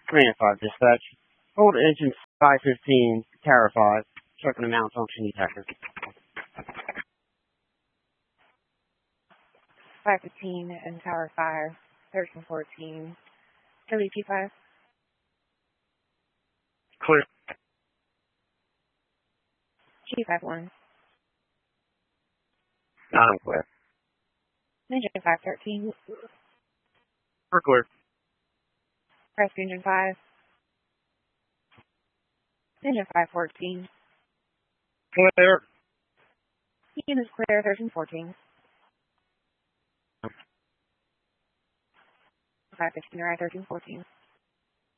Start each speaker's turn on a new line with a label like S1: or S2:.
S1: Command 5 dispatch. Hold engine 515, Tower 5. Checking the mount function detector.
S2: 515 and Tower 5, 1314. WP5.
S1: Clear.
S2: G51.
S1: I'm clear.
S2: Engine 513.
S1: We're clear.
S2: Rescue Engine 5. Engine 514.
S1: Clear.
S2: Unit is clear, 1314. 515, right, 1314.